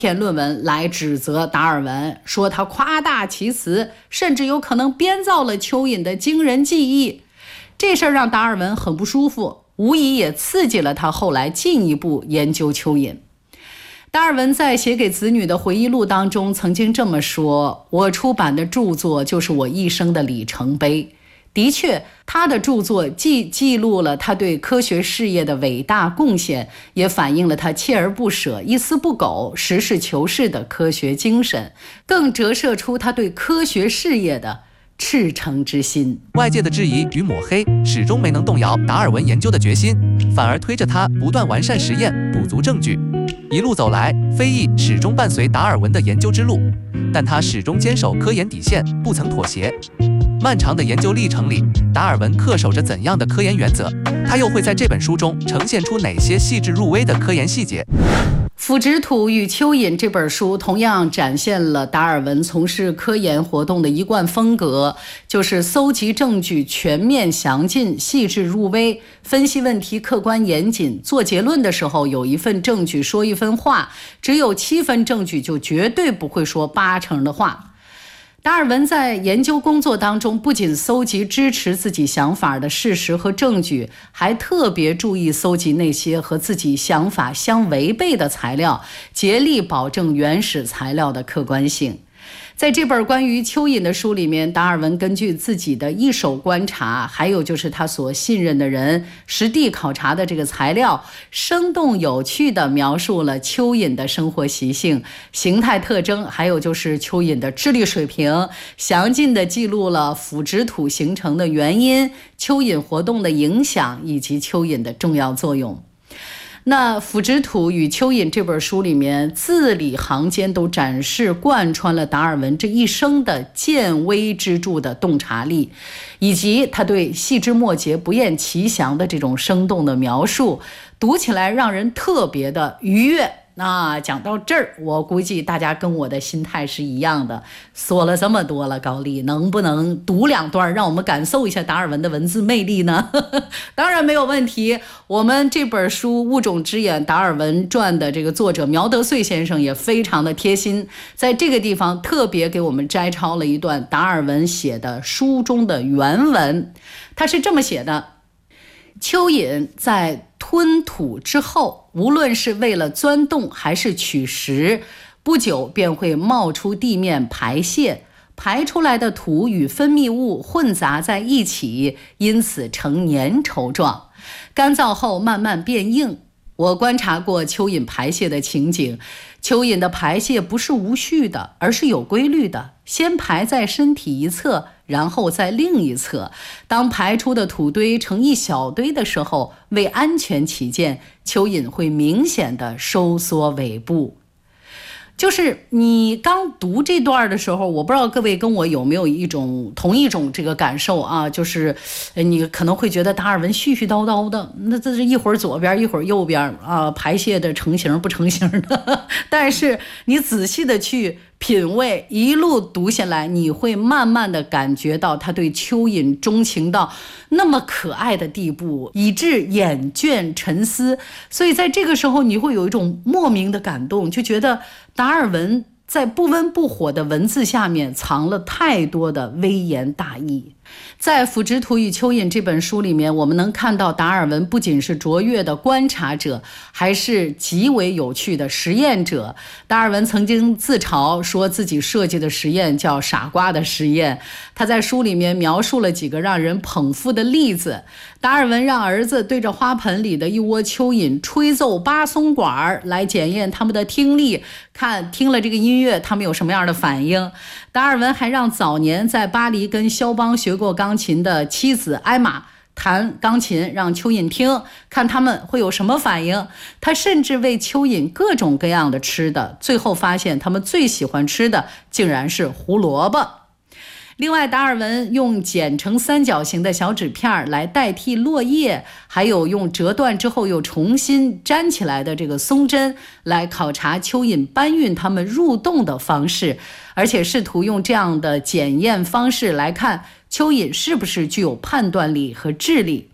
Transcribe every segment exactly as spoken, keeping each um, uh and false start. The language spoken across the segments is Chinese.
篇论文来指责达尔文，说他夸大其词，甚至有可能编造了蚯蚓的惊人记忆。这事儿让达尔文很不舒服，无疑也刺激了他后来进一步研究蚯蚓。达尔文在写给子女的回忆录当中曾经这么说：我出版的著作就是我一生的里程碑。的确，他的著作既记录了他对科学事业的伟大贡献，也反映了他锲而不舍、一丝不苟、实事求是的科学精神，更折射出他对科学事业的赤诚之心。 外界的质疑与抹黑始终没能动摇达尔文研究的决心，反而推着他不断完善实验，补足证据。一路走来，非议始终伴随达尔文的研究之路，但他始终坚守科研底线，不曾妥协。漫长的研究历程里，达尔文恪守着怎样的科研原则？他又会在这本书中呈现出哪些细致入微的科研细节？ 腐殖土与蚯蚓这本书同样展现了达尔文从事科研活动的一贯风格，就是搜集证据全面详尽、细致入微，分析问题客观严谨，做结论的时候有一份证据说一分话，只有七分证据就绝对不会说八成的话。达尔文在研究工作当中，不仅搜集支持自己想法的事实和证据，还特别注意搜集那些和自己想法相违背的材料，竭力保证原始材料的客观性。在这本关于蚯蚓的书里面，达尔文根据自己的一手观察，还有就是他所信任的人实地考察的这个材料，生动有趣地描述了蚯蚓的生活习性、形态特征，还有就是蚯蚓的智力水平，详尽地记录了腐殖土形成的原因、蚯蚓活动的影响以及蚯蚓的重要作用。那《腐殖土与蚯蚓》这本书里面，字里行间都展示贯穿了达尔文这一生的见微知著的洞察力，以及他对细枝末节不厌其详的这种生动的描述，读起来让人特别的愉悦。那讲到这儿，我估计大家跟我的心态是一样的。说了这么多了，高丽能不能读两段让我们感受一下达尔文的文字魅力呢？当然没有问题。我们这本书《物种之眼：达尔文传》的这个作者苗德穗先生也非常的贴心，在这个地方特别给我们摘抄了一段达尔文写的书中的原文。他是这么写的：蚯蚓在吞土之后，无论是为了钻洞还是取食，不久便会冒出地面排泄，排出来的土与分泌物混杂在一起，因此呈粘稠状，干燥后慢慢变硬。我观察过蚯蚓排泄的情景，蚯蚓的排泄不是无序的，而是有规律的，先排在身体一侧，然后在另一侧。当排出的土堆成一小堆的时候，为安全起见，蚯蚓会明显的收缩尾部。就是你刚读这段的时候，我不知道各位跟我有没有一种同一种这个感受啊，就是你可能会觉得达尔文絮絮叨叨的，那这是一会儿左边一会儿右边啊，排泄的成型不成型的。但是你仔细的去品味，一路读下来，你会慢慢的感觉到他对蚯蚓钟情到那么可爱的地步，以致眼倦沉思。所以在这个时候，你会有一种莫名的感动，就觉得达尔文在不温不火的文字下面藏了太多的微言大义。在《腐殖土与蚯蚓》这本书里面，我们能看到达尔文不仅是卓越的观察者，还是极为有趣的实验者。达尔文曾经自嘲说自己设计的实验叫傻瓜的实验。他在书里面描述了几个让人捧腹的例子。达尔文让儿子对着花盆里的一窝蚯蚓吹奏巴松管来检验他们的听力，看听了这个音乐他们有什么样的反应。达尔文还让早年在巴黎跟肖邦学过钢琴的妻子艾玛弹钢琴，让蚯蚓听，看他们会有什么反应。他甚至喂蚯蚓各种各样的吃的，最后发现他们最喜欢吃的竟然是胡萝卜。另外，达尔文用剪成三角形的小纸片来代替落叶，还有用折断之后又重新粘起来的这个松针来考察蚯蚓搬运它们入洞的方式，而且试图用这样的检验方式来看蚯蚓是不是具有判断力和智力。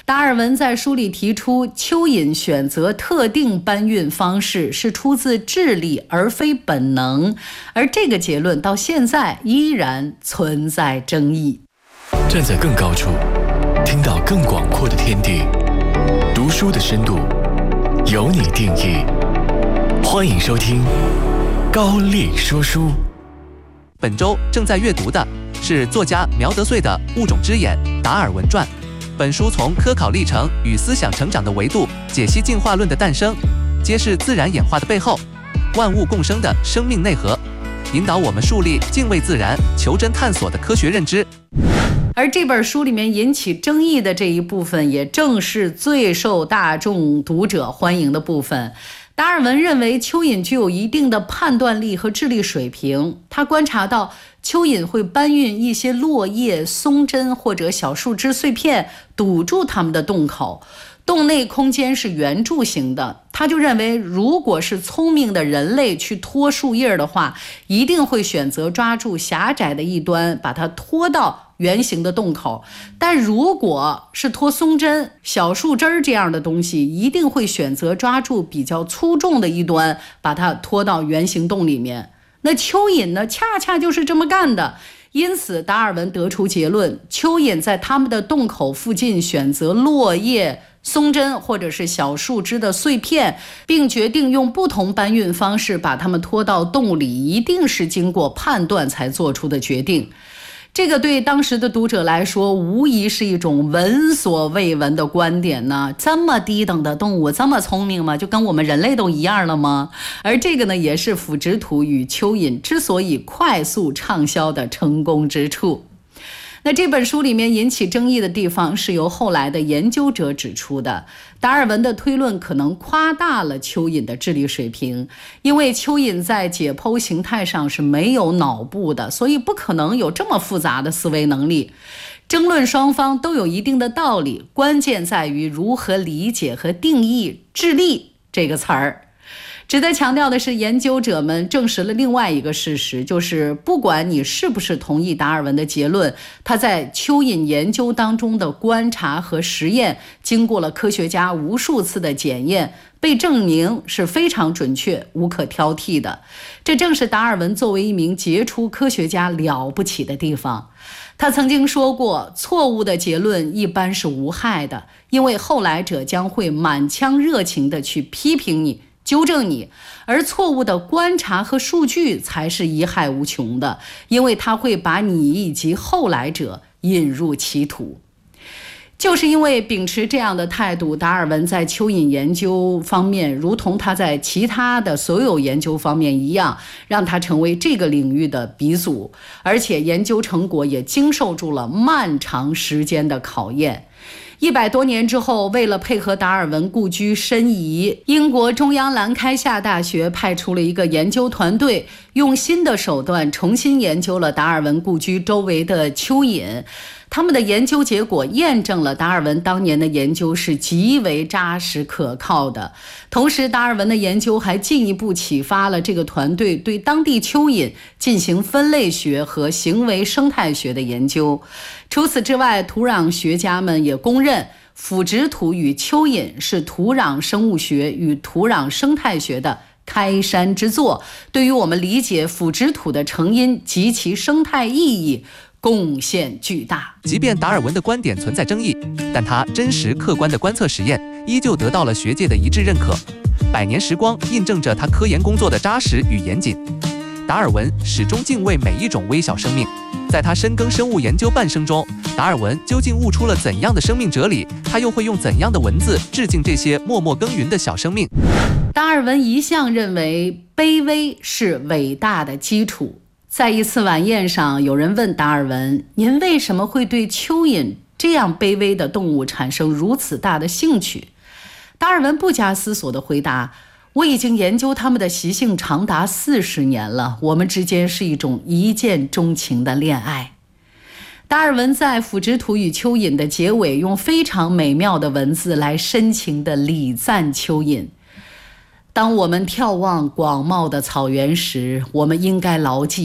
达尔文在书里提出，蚯蚓选择特定搬运方式是出自智力而非本能，而这个结论到现在依然存在争议。 站在更高处，听到更广阔的天地，读书的深度由你定义。欢迎收听高力说书。 本周正在阅读的是作家苗德穗的《物种之眼：达尔文传》。本书从科考历程与思想成长的维度解析进化论的诞生，揭示自然演化的背后，万物共生的生命内核，引导我们树立敬畏自然、求真探索的科学认知。 而这本书里面引起争议的这一部分，也正是最受大众读者欢迎的部分。达尔文认为蚯蚓具有一定的判断力和智力水平，他观察到蚯蚓会搬运一些落叶、松针或者小树枝碎片，堵住它们的洞口。洞内空间是圆柱形的，他就认为如果是聪明的人类去拖树叶的话，一定会选择抓住狭窄的一端，把它拖到圆形的洞口。但如果是拖松针、小树枝这样的东西，一定会选择抓住比较粗重的一端，把它拖到圆形洞里面。那蚯蚓呢，恰恰就是这么干的。因此达尔文得出结论，蚯蚓在它们的洞口附近选择落叶、松针或者是小树枝的碎片，并决定用不同搬运方式把它们拖到洞里，一定是经过判断才做出的决定。这个对当时的读者来说，无疑是一种闻所未闻的观点呢。这么低等的动物这么聪明吗？就跟我们人类都一样了吗？而这个呢，也是腐殖土与蚯蚓之所以快速畅销的成功之处。那这本书里面引起争议的地方是由后来的研究者指出的。达尔文的推论可能夸大了蚯蚓的智力水平，因为蚯蚓在解剖形态上是没有脑部的，所以不可能有这么复杂的思维能力。争论双方都有一定的道理，关键在于如何理解和定义智力这个词儿。值得强调的是，研究者们证实了另外一个事实，就是不管你是不是同意达尔文的结论，他在蚯蚓研究当中的观察和实验经过了科学家无数次的检验，被证明是非常准确、无可挑剔的。这正是达尔文作为一名杰出科学家了不起的地方。他曾经说过，错误的结论一般是无害的，因为后来者将会满腔热情地去批评你、纠正你，而错误的观察和数据才是贻害无穷的，因为它会把你以及后来者引入歧途。就是因为秉持这样的态度，达尔文在蚯蚓研究方面，如同他在其他的所有研究方面一样，让他成为这个领域的鼻祖，而且研究成果也经受住了漫长时间的考验。一百多年之后，为了配合达尔文故居申遗，英国中央兰开夏大学派出了一个研究团队，用新的手段重新研究了达尔文故居周围的蚯蚓。他们的研究结果验证了达尔文当年的研究是极为扎实可靠的。同时，达尔文的研究还进一步启发了这个团队对当地蚯蚓进行分类学和行为生态学的研究。除此之外，土壤学家们也公认腐殖土与蚯蚓是土壤生物学与土壤生态学的开山之作，对于我们理解腐殖土的成因及其生态意义贡献巨大。 即便达尔文的观点存在争议，但他真实客观的观测实验依旧得到了学界的一致认可。百年时光印证着他科研工作的扎实与严谨。达尔文始终敬畏每一种微小生命，在他深耕生物研究半生中，达尔文究竟悟出了怎样的生命哲理？他又会用怎样的文字致敬这些默默耕耘的小生命？ 达尔文一向认为卑微是伟大的基础。在一次晚宴上，有人问达尔文，您为什么会对蚯蚓这样卑微的动物产生如此大的兴趣？达尔文不加思索地回答，我已经研究它们的习性长达四十年了，我们之间是一种一见钟情的恋爱。达尔文在《腐殖土与蚯蚓》的结尾用非常美妙的文字来深情地礼赞蚯蚓。当我们眺望广袤的草原时，我们应该牢记，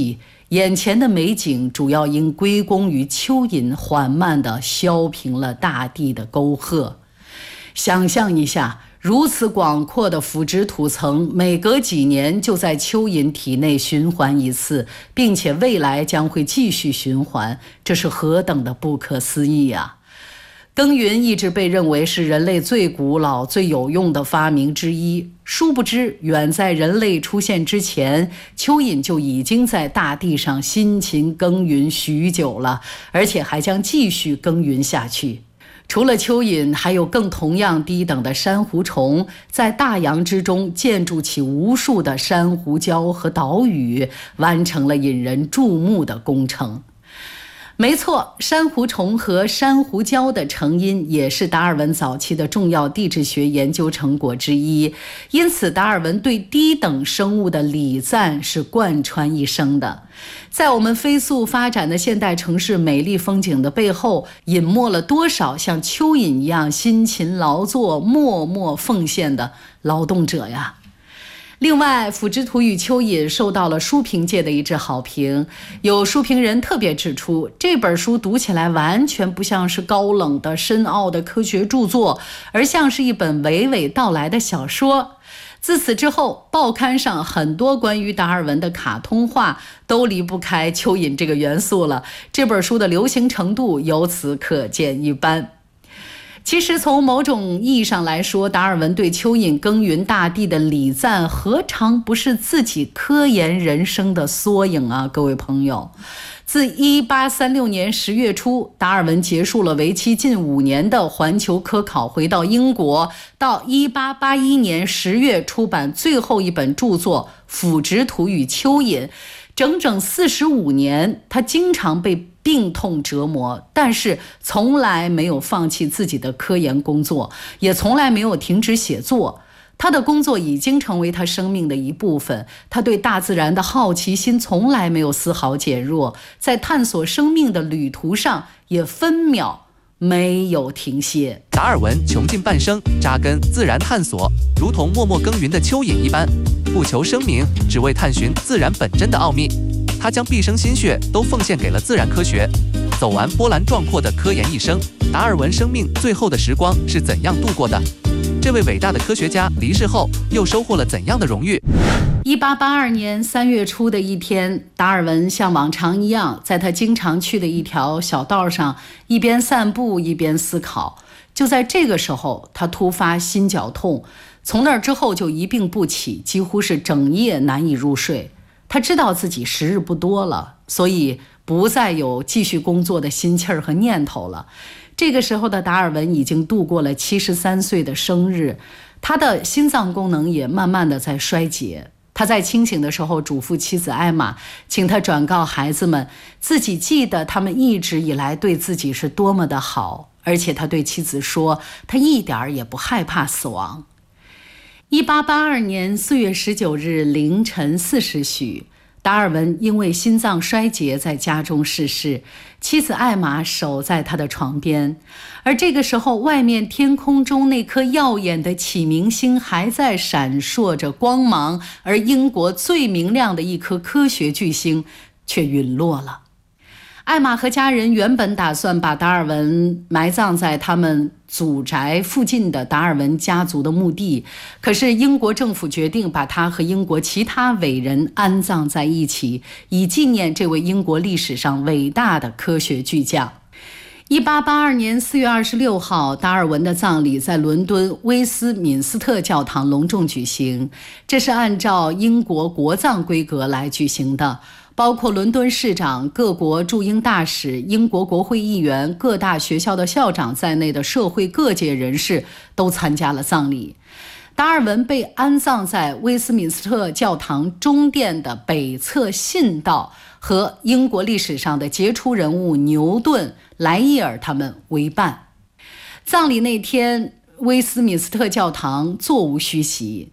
眼前的美景主要应归功于蚯蚓缓慢地削平了大地的沟壑。想象一下，如此广阔的腐殖土层，每隔几年就在蚯蚓体内循环一次，并且未来将会继续循环，这是何等的不可思议啊！耕耘一直被认为是人类最古老、最有用的发明之一。殊不知，远在人类出现之前，蚯蚓就已经在大地上辛勤耕耘许久了，而且还将继续耕耘下去。除了蚯蚓，还有更同样低等的珊瑚虫，在大洋之中建筑起无数的珊瑚礁和岛屿，完成了引人注目的工程。没错，珊瑚虫和珊瑚礁的成因也是达尔文早期的重要地质学研究成果之一，因此达尔文对低等生物的礼赞是贯穿一生的。在我们飞速发展的现代城市美丽风景的背后，隐没了多少像蚯蚓一样辛勤劳作、默默奉献的劳动者呀！另外，《腐殖土与蚯蚓》受到了书评界的一致好评。有书评人特别指出，这本书读起来完全不像是高冷的深奥的科学著作，而像是一本娓娓道来的小说。自此之后，报刊上很多关于达尔文的卡通画都离不开蚯蚓这个元素了，这本书的流行程度由此可见一斑。其实从某种意义上来说，达尔文对蚯蚓耕耘大地的礼赞何尝不是自己科研人生的缩影啊，各位朋友。自一八三六年十月初，达尔文结束了为期近五年的环球科考，回到英国，到一八八一年十月出版最后一本著作《腐殖土与蚯蚓》。整整四十五年，他经常被病痛折磨，但是从来没有放弃自己的科研工作，也从来没有停止写作。他的工作已经成为他生命的一部分，他对大自然的好奇心从来没有丝毫减弱，在探索生命的旅途上也分秒没有停歇。 达尔文穷尽半生，扎根自然探索，如同默默耕耘的蚯蚓一般，不求声名，只为探寻自然本真的奥秘。他将毕生心血都奉献给了自然科学。走完波澜壮阔的科研一生，达尔文生命最后的时光是怎样度过的？这位伟大的科学家离世后，又收获了怎样的荣誉？ 一八八二年三月初的一天，达尔文像往常一样，在他经常去的一条小道上，一边散步一边思考。就在这个时候，他突发心绞痛，从那之后就一病不起，几乎是整夜难以入睡。他知道自己时日不多了，所以不再有继续工作的心气儿和念头了。这个时候的达尔文已经度过了七十三岁的生日，他的心脏功能也慢慢的在衰竭。他在清醒的时候嘱咐妻子艾玛，请他转告孩子们，自己记得他们一直以来对自己是多么的好，而且他对妻子说，他一点也不害怕死亡。一八八二年四月十九日凌晨四时许，达尔文因为心脏衰竭在家中逝世，妻子艾玛守在他的床边。而这个时候，外面天空中那颗耀眼的启明星还在闪烁着光芒，而英国最明亮的一颗科学巨星却陨落了。艾玛和家人原本打算把达尔文埋葬在他们祖宅附近的达尔文家族的墓地，可是英国政府决定把他和英国其他伟人安葬在一起，以纪念这位英国历史上伟大的科学巨匠。一八八二年四月二十六号，达尔文的葬礼在伦敦威斯敏斯特教堂隆重举行，这是按照英国国葬规格来举行的。包括伦敦市长、各国驻英大使、英国国会议员、各大学校的校长在内的社会各界人士都参加了葬礼。达尔文被安葬在威斯敏斯特教堂中殿的北侧信道，和英国历史上的杰出人物牛顿、莱伊尔他们为伴。葬礼那天，威斯敏斯特教堂座无虚席。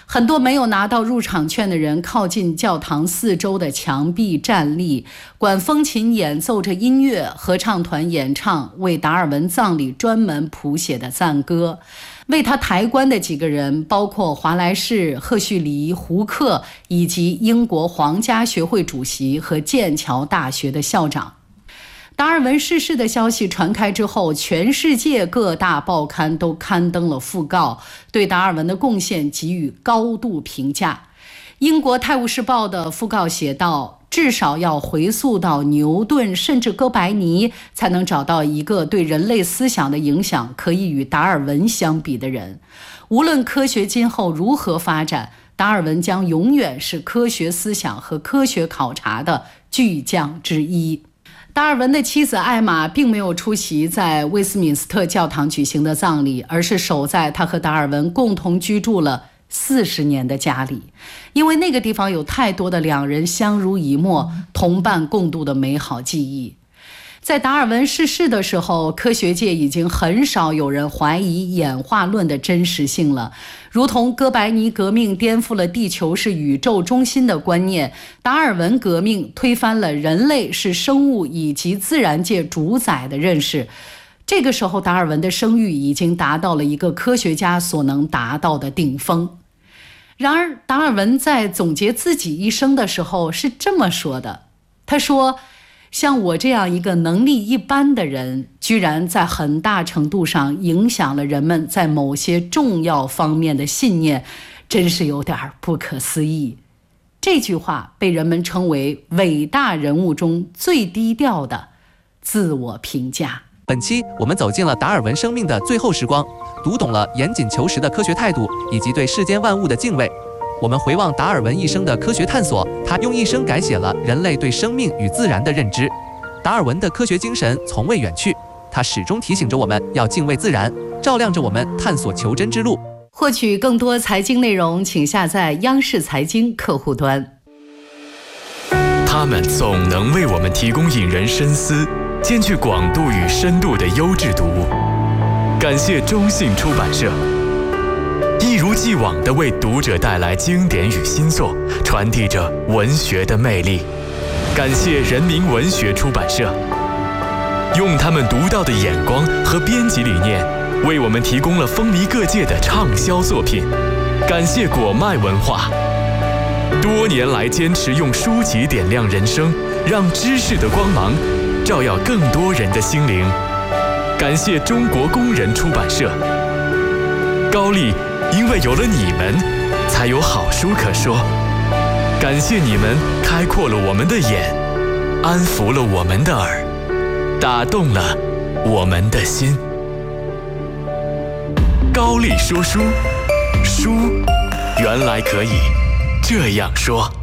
很多没有拿到入场券的人靠近教堂四周的墙壁站立，管风琴演奏着音乐，合唱团演唱为达尔文葬礼专门谱写的赞歌。为他抬棺的几个人包括华莱士、赫胥黎、胡克以及英国皇家学会主席和剑桥大学的校长。达尔文逝世的消息传开之后，全世界各大报刊都刊登了讣告，对达尔文的贡献给予高度评价。英国《泰晤士报》的讣告写道，至少要回溯到牛顿甚至哥白尼，才能找到一个对人类思想的影响可以与达尔文相比的人。无论科学今后如何发展，达尔文将永远是科学思想和科学考察的巨匠之一。达尔文的妻子艾玛并没有出席在威斯敏斯特教堂举行的葬礼，而是守在他和达尔文共同居住了四十年的家里，因为那个地方有太多的两人相濡以沫、同伴共度的美好记忆。在达尔文逝世的时候，科学界已经很少有人怀疑演化论的真实性了。如同哥白尼革命颠覆了地球是宇宙中心的观念，达尔文革命推翻了人类是生物以及自然界主宰的认识。这个时候，达尔文的声誉已经达到了一个科学家所能达到的顶峰。然而，达尔文在总结自己一生的时候是这么说的，他说，像我这样一个能力一般的人，居然在很大程度上影响了人们在某些重要方面的信念，真是有点不可思议。这句话被人们称为伟大人物中最低调的自我评价。 本期我们走进了达尔文生命的最后时光，读懂了严谨求实的科学态度以及对世间万物的敬畏。我们回望达尔文一生的科学探索，他用一生改写了人类对生命与自然的认知。达尔文的科学精神从未远去，他始终提醒着我们要敬畏自然，照亮着我们探索求真之路。 获取更多财经内容，请下载央视财经客户端。 他们总能为我们提供引人深思、兼具广度与深度的优质读物。感谢中信出版社，一如既往地为读者带来经典与新作，传递着文学的魅力。感谢人民文学出版社，用他们独到的眼光和编辑理念，为我们提供了风靡各界的畅销作品。感谢果麦文化，多年来坚持用书籍点亮人生，让知识的光芒照耀更多人的心灵。感谢中国工人出版社，高丽因为有了你们，才有好书可说。感谢你们开阔了我们的眼，安抚了我们的耳，打动了我们的心。高丽说书，书原来可以这样说。